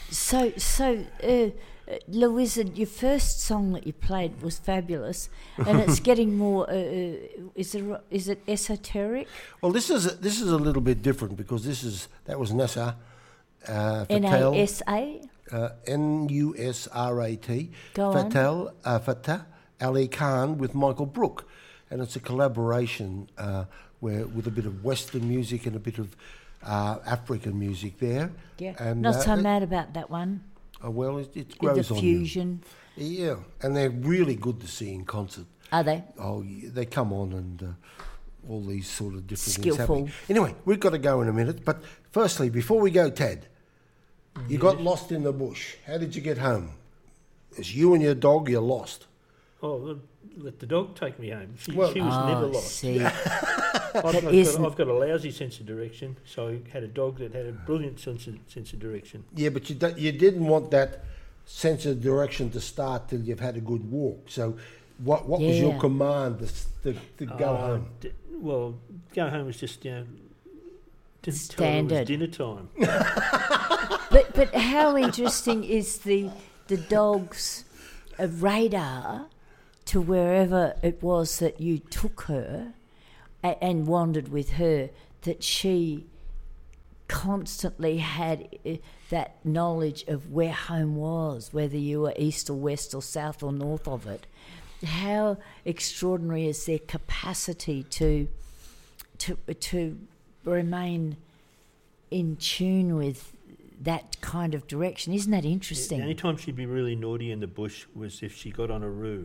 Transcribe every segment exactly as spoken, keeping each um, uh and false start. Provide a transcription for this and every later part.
So, so, uh, Louisa, your first song that you played was fabulous, and it's getting more. Uh, uh, is it is it esoteric? Well, this is a, this is a little bit different because this is that was Nasa. Uh, N A S A. Uh, N U S R A T. Go Fatal, uh, Fatah Ali Khan with Michael Brook, and it's a collaboration uh, where with a bit of Western music and a bit of uh, African music there. Yeah, and, not uh, so mad about that one. Oh, well, it, it grows the on fusion. you. Yeah, and they're really good to see in concert. Are they? Oh, yeah, they come on and uh, all these sort of different Skillful. things happening. Anyway, we've got to go in a minute, but firstly, before we go, Tad, you Yes. got lost in the bush. How did you get home? It's you and your dog, you're lost. Oh, well, let the dog take me home. She, Well- she was Oh, never lost. see. I've, I've, got, isn't- I've got a lousy sense of direction, so I had a dog that had a brilliant sense of, sense of direction. Yeah, but you, do, you didn't want that sense of direction to start till you've had a good walk. So what what was your Yeah. command to, s- to, to go Uh, home? D- well, go home was just, you know, didn't Standard. tell her it was dinner time. But but how interesting is the the dog's uh, radar to wherever it was that you took her a- and wandered with her, that she constantly had uh, that knowledge of where home was, whether you were east or west or south or north of it. How extraordinary is their capacity to to to remain in tune with that kind of direction. Isn't that interesting? The only time she'd be really naughty in the bush was if she got on a roo.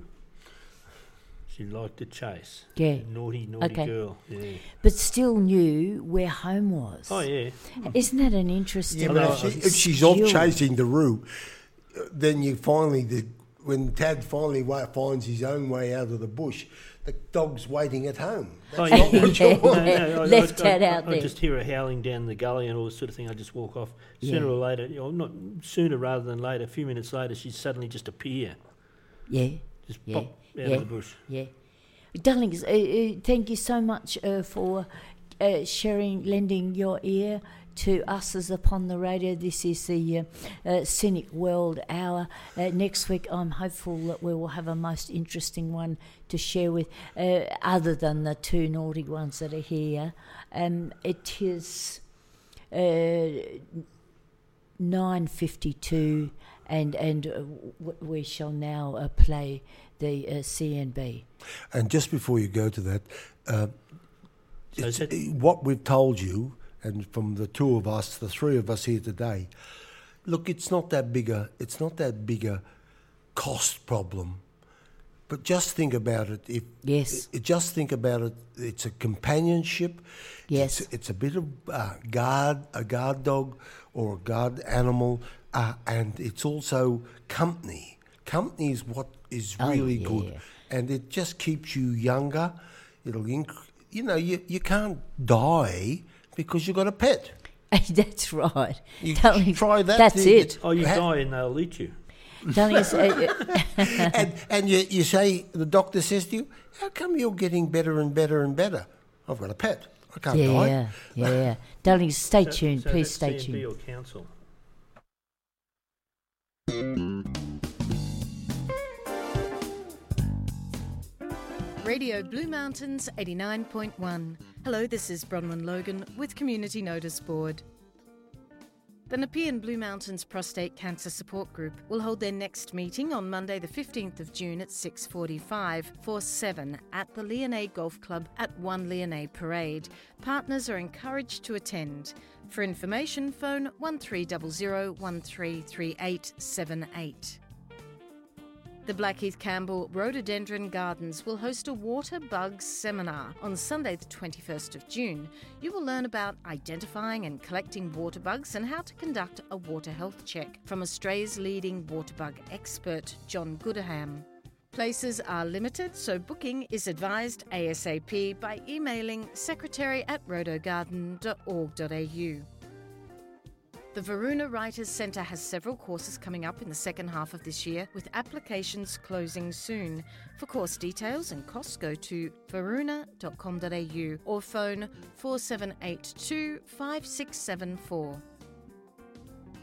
She liked to chase. Yeah. A naughty, naughty Okay. girl. Yeah. But still knew where home was. Oh, yeah. Isn't that an interesting Yeah, but Well, if, she, if she's off skill? chasing the roo, uh, then you finally, the, when Tad finally wa- finds his own way out of the bush, the dog's waiting at home. Oh, That's yeah. not what you Yeah. want. No, no, I- Left I, Tad I, out I there. just hear her howling down the gully and all this sort of thing. I just walk off. Sooner Yeah. or later, you know, not sooner rather than later, a few minutes later, she'd suddenly just appear. Yeah, Just Yeah. pop out Yeah. of the bush. yeah. Darlings, uh, uh, thank you so much uh, for uh, sharing, lending your ear to us as Upon the Radio. This is the uh, uh, Cynic World Hour. Uh, next week, I'm hopeful that we will have a most interesting one to share with, uh, other than the two naughty ones that are here. Um, it is uh, nine fifty-two, and and uh, w- we shall now uh, play the uh, C N B. And just before you go to that, uh, So it's, is it- what we've told you, and from the two of us, the three of us here today, look, it's not that big a, it's not that big a cost problem. But just think about it. If Yes. i- just think about it. It's a companionship. Yes. It's, it's a bit of uh, guard, a guard dog or a guard animal, uh, and it's also company. Company is what is Oh, really yeah. good, and it just keeps you younger. It'll, inc- you know, you you can't die because you got a pet. That's right. You Darling, try that. That's you- it. Oh, you Ha- die and they'll eat you. Darling, it's, uh, and and you, you say, the doctor says to you, how come you're getting better and better and better? I've got a pet. I can't yeah, die. yeah, yeah. Darling, stay So- tuned. so Please that's stay C N B tuned. or council. Radio Blue Mountains eighty-nine point one. Hello, this is Bronwyn Logan with Community Notice Board. The Nepean Blue Mountains Prostate Cancer Support Group will hold their next meeting on Monday the fifteenth of June at six forty-five for seven at the Leonay Golf Club at one Leonay Parade. Partners are encouraged to attend. For information, phone one three zero zero one three three eight seven eight. The Blackheath Campbell Rhododendron Gardens will host a water bugs seminar on Sunday the twenty-first of June. You will learn about identifying and collecting water bugs and how to conduct a water health check from Australia's leading water bug expert, John Goodham. Places are limited, so booking is advised ASAP by emailing secretary at rhodogarden dot org dot a u. The Varuna Writers Centre has several courses coming up in the second half of this year, with applications closing soon. For course details and costs, go to varuna dot com dot a u or phone four seven eight two five six seven four.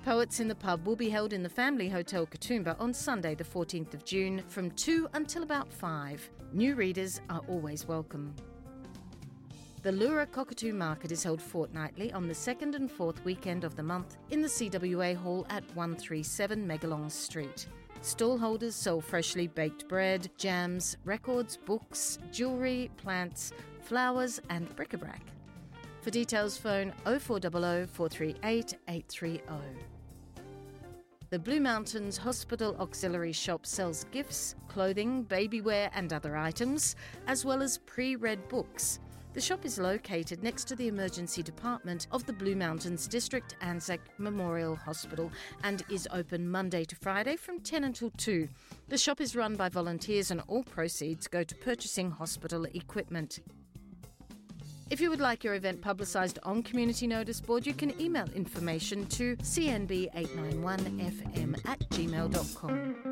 Poets in the Pub will be held in the Family Hotel Katoomba on Sunday the fourteenth of June from two until about five. New readers are always welcome. The Lura Cockatoo Market is held fortnightly on the second and fourth weekend of the month in the C W A Hall at one thirty-seven Megalong Street. Stallholders sell freshly baked bread, jams, records, books, jewellery, plants, flowers and bric-a-brac. For details phone oh four hundred, four three eight, eight three oh. The Blue Mountains Hospital Auxiliary Shop sells gifts, clothing, baby wear and other items, as well as pre-read books. The shop is located next to the emergency department of the Blue Mountains District Anzac Memorial Hospital and is open Monday to Friday from ten until two. The shop is run by volunteers and all proceeds go to purchasing hospital equipment. If you would like your event publicised on Community Notice Board, you can email information to c n b eight nine one f m at gmail dot com.